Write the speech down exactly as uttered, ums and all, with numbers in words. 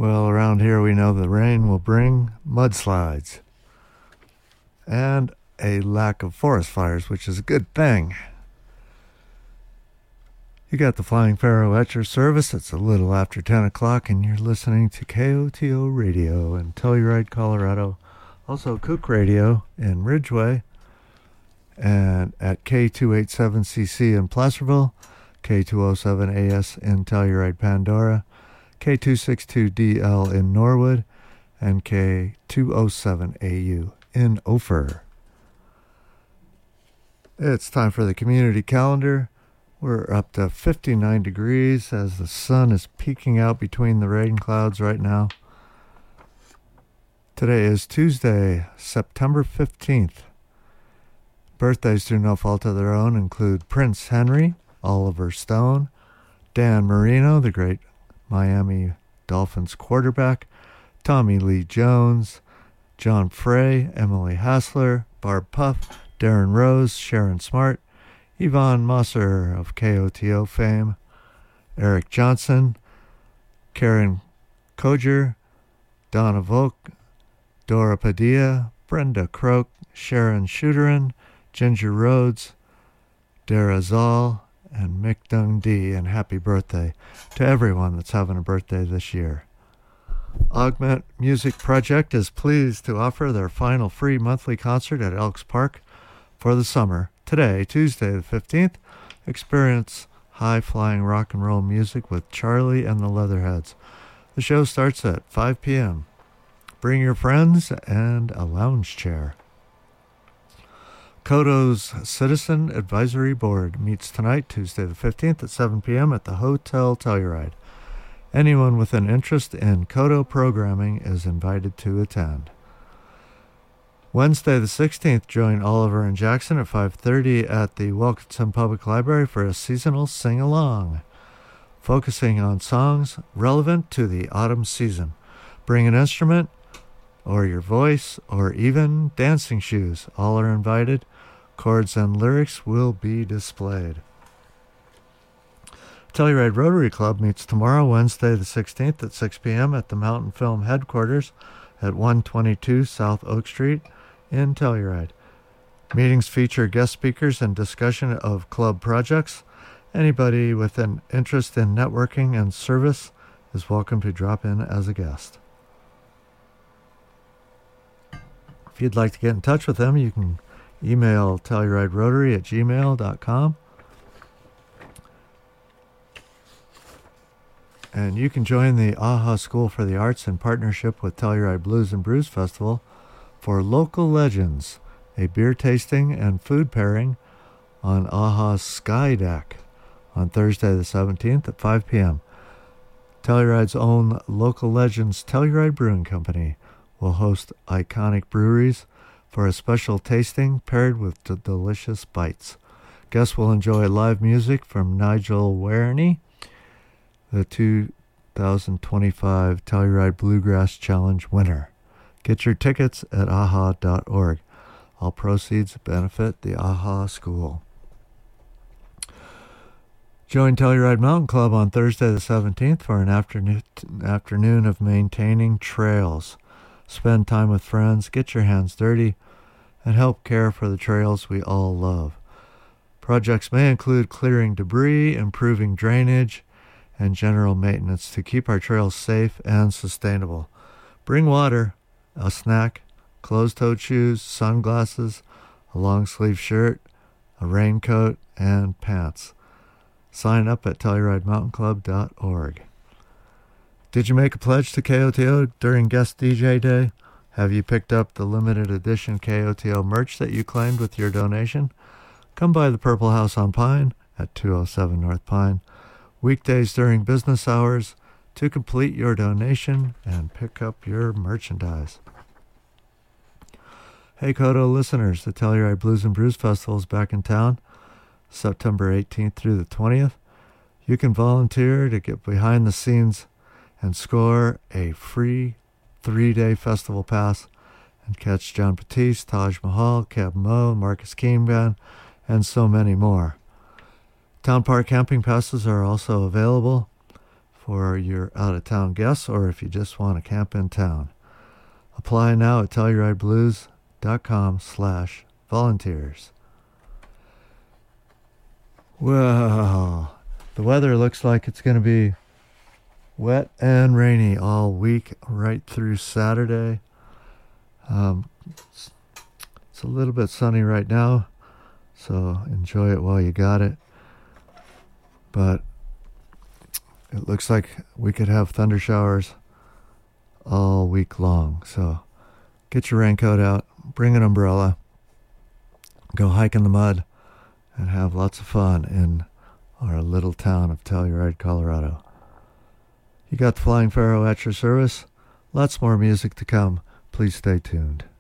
Well, around here we know the rain will bring mudslides and a lack of forest fires, which is a good thing. You got the Flying Pharaoh at your service. It's a little after ten o'clock, and you're listening to K O T O Radio in Telluride, Colorado. Also, Kook Radio in Ridgeway, and at K two eighty-seven C C in Placerville, K two oh seven A S in Telluride, Pandora, K two sixty-two D L in Norwood, and K two oh seven A U in Ophir. It's time for the community calendar. We're up to fifty-nine degrees as the sun is peeking out between the rain clouds right now. Today is Tuesday, September fifteenth. Birthdays through no fault of their own include Prince Henry, Oliver Stone, Dan Marino, the great Miami Dolphins quarterback, Tommy Lee Jones, John Frey, Emily Hassler, Barb Puff, Darren Rose, Sharon Smart, Yvonne Mosser of K O T O fame, Eric Johnson, Karen Koger, Donna Volk, Dora Padilla, Brenda Croak, Sharon Schuterin, Ginger Rhodes, Dara Zoll, and Mick Dundee, and happy birthday to everyone that's having a birthday this year. Augment Music Project is pleased to offer their final free monthly concert at Elks Park for the summer. Today, Tuesday the fifteenth, experience high-flying rock and roll music with Charlie and the Leatherheads. The show starts at five p.m. Bring your friends and a lounge chair. Kodo's Citizen Advisory Board meets tonight, Tuesday the fifteenth at seven p.m. at the Hotel Telluride. Anyone with an interest in Kodo programming is invited to attend. Wednesday the sixteenth, join Oliver and Jackson at five thirty at the Wilkinson Public Library for a seasonal sing-along, focusing on songs relevant to the autumn season. Bring an instrument, or your voice, or even dancing shoes. All are invited. Chords and lyrics will be displayed. Telluride Rotary Club meets tomorrow, Wednesday the sixteenth at six p.m. at the Mountain Film Headquarters at one twenty-two South Oak Street in Telluride. Meetings feature guest speakers and discussion of club projects. Anybody with an interest in networking and service is welcome to drop in as a guest. If you'd like to get in touch with them, you can email TellurideRotary at gmail dot com. And you can join the AHA School for the Arts in partnership with Telluride Blues and Brews Festival for Local Legends, a beer tasting and food pairing on AHA's Sky Deck on Thursday the seventeenth at five p.m. Telluride's own Local Legends Telluride Brewing Company will host iconic breweries for a special tasting paired with d- delicious bites. Guests will enjoy live music from Nigel Warney, the two thousand twenty-five Telluride Bluegrass Challenge winner. Get your tickets at a h a dot org. All proceeds benefit the AHA School. Join Telluride Mountain Club on Thursday the seventeenth for an afternoon, afternoon of maintaining trails. Spend time with friends, get your hands dirty, and help care for the trails we all love. Projects may include clearing debris, improving drainage, and general maintenance to keep our trails safe and sustainable. Bring water, a snack, closed-toed shoes, sunglasses, a long-sleeve shirt, a raincoat, and pants. Sign up at Telluride Mountain Club dot org. Did you make a pledge to K O T O during Guest D J Day? Have you picked up the limited edition K O T O merch that you claimed with your donation? Come by the Purple House on Pine at two oh seven North Pine weekdays during business hours to complete your donation and pick up your merchandise. Hey Kodo listeners, the Telluride Blues and Brews Festival is back in town September eighteenth through the twentieth. You can volunteer to get behind the scenes and score a free three-day festival pass and catch John Batiste, Taj Mahal, Cab Mo, Marcus King Band, and so many more. Town Park camping passes are also available for your out-of-town guests or if you just want to camp in town. Apply now at TellurideBlues.com slash volunteers. Well, the weather looks like it's going to be wet and rainy all week right through Saturday. Um, it's, it's a little bit sunny right now, so enjoy it while you got it. But it looks like we could have thunder showers all week long. So get your raincoat out, bring an umbrella, go hike in the mud, and have lots of fun in our little town of Telluride, Colorado. You got the Flying Pharaoh at your service. Lots more music to come. Please stay tuned.